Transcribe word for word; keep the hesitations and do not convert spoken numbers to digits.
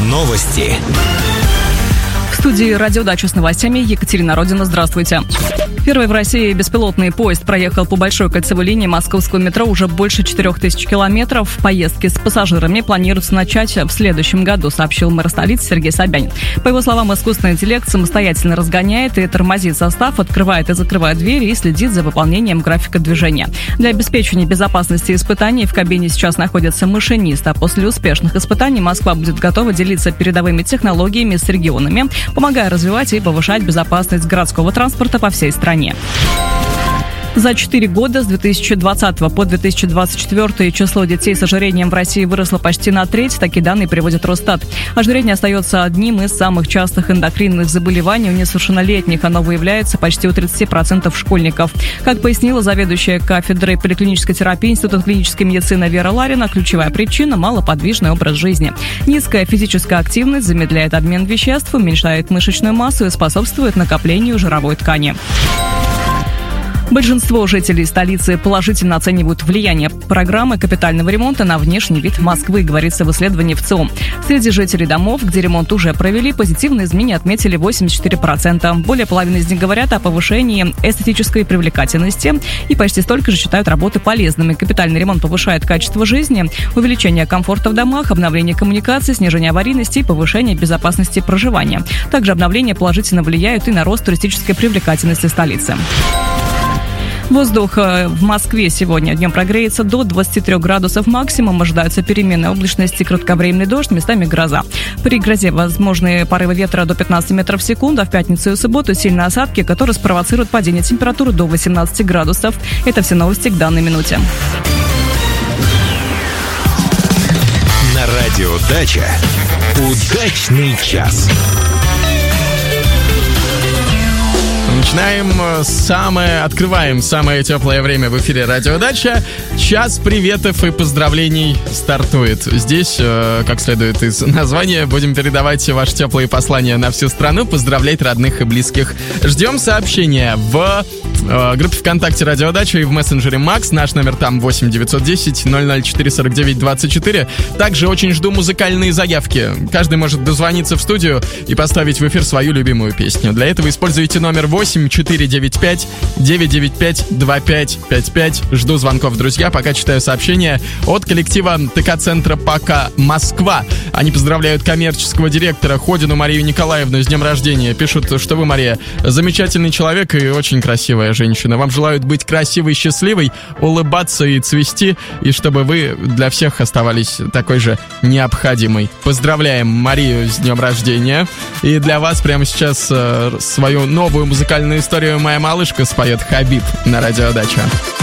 Новости. В студии «Радиодача» с новостями Екатерина Родина. Здравствуйте. Первый в России беспилотный поезд проехал по большой кольцевой линии московского метро уже больше четырех тысяч километров. Поездки с пассажирами планируется начать в следующем году, сообщил мэр столицы Сергей Собянин. По его словам, искусственный интеллект самостоятельно разгоняет и тормозит состав, открывает и закрывает двери и следит за выполнением графика движения. Для обеспечения безопасности испытаний в кабине сейчас находится машинист, а после успешных испытаний Москва будет готова делиться передовыми технологиями с регионами, помогая развивать и повышать безопасность городского транспорта по всей стране. За четыре года с две тысячи двадцатого по две тысячи двадцать четвёртый число детей с ожирением в России выросло почти на треть. Такие данные приводит Росстат. Ожирение остается одним из самых частых эндокринных заболеваний у несовершеннолетних. Оно выявляется почти у тридцати процентов школьников. Как пояснила заведующая кафедрой поликлинической терапии Института клинической медицины Вера Ларина, ключевая причина – малоподвижный образ жизни. Низкая физическая активность замедляет обмен веществ, уменьшает мышечную массу и способствует накоплению жировой ткани. Большинство жителей столицы положительно оценивают влияние программы капитального ремонта на внешний вид Москвы, говорится в исследовании ВЦИОМ. Среди жителей домов, где ремонт уже провели, позитивные изменения отметили восемьдесят четыре процента. Более половины из них говорят о повышении эстетической привлекательности и почти столько же считают работы полезными. Капитальный ремонт повышает качество жизни, увеличение комфорта в домах, обновление коммуникаций, снижение аварийности и повышение безопасности проживания. Также обновления положительно влияют и на рост туристической привлекательности столицы. Воздух в Москве сегодня днем прогреется до двадцати трёх градусов максимум. Ожидаются перемены облачности, кратковременный дождь, местами гроза. При грозе возможны порывы ветра до пятнадцати метров в секунду, а в пятницу и субботу сильные осадки, которые спровоцируют падение температуры до восемнадцати градусов. Это все новости к данной минуте. На радио «Дача» удачный час. Начинаем самое, открываем самое теплое время в эфире «Радиодача». Час приветов и поздравлений стартует. Здесь, э, как следует из названия, будем передавать ваши теплые послания на всю страну, поздравлять родных и близких. Ждем сообщения в э, группе ВКонтакте «Радиодача» и в мессенджере Макс. Наш номер там восемь девятьсот десять ноль ноль четыре сорок девять двадцать четыре. Также очень жду музыкальные заявки. Каждый может дозвониться в студию и поставить в эфир свою любимую песню. Для этого используйте номер восемь четыре девять пять девять девять пять два пять пять пять. Жду звонков, друзья, пока читаю сообщения от коллектива ТК-центра «Пока Москва». Они поздравляют коммерческого директора Ходину Марию Николаевну с днем рождения. Пишут, что вы, Мария, замечательный человек и очень красивая женщина. Вам желают быть красивой, счастливой, улыбаться и цвести, и чтобы вы для всех оставались такой же необходимой. Поздравляем Марию с днем рождения. И для вас прямо сейчас э, свою новую музыкальную историю «Моя малышка» споет Хабиб на «Радиодача».